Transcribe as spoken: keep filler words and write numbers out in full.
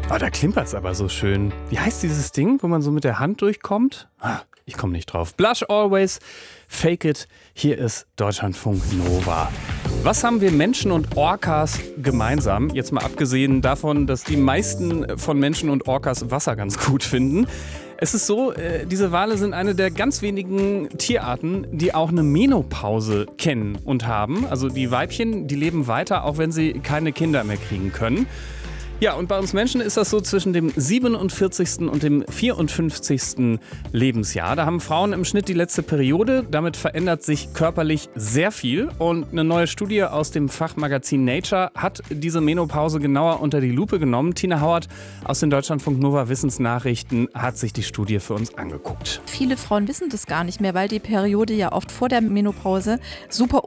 Oh, da klimpert's aber so schön. Wie heißt dieses Ding, wo man so mit der Hand durchkommt? Ah, ich komme nicht drauf. Blush Always, Fake It. Hier ist Deutschlandfunk Nova. Was haben wir Menschen und Orcas gemeinsam? Jetzt mal abgesehen davon, dass die meisten von Menschen und Orcas Wasser ganz gut finden. Es ist so, diese Wale sind eine der ganz wenigen Tierarten, die auch eine Menopause kennen und haben. Also die Weibchen, die leben weiter, auch wenn sie keine Kinder mehr kriegen können. Ja, und bei uns Menschen ist das so zwischen dem siebenundvierzigsten und dem vierundfünfzigsten Lebensjahr. Da haben Frauen im Schnitt die letzte Periode. Damit verändert sich körperlich sehr viel. Und eine neue Studie aus dem Fachmagazin Nature hat diese Menopause genauer unter die Lupe genommen. Tina Hauert aus den Deutschlandfunk Nova Wissensnachrichten hat sich die Studie für uns angeguckt. Viele Frauen wissen das gar nicht mehr, weil die Periode ja oft vor der Menopause super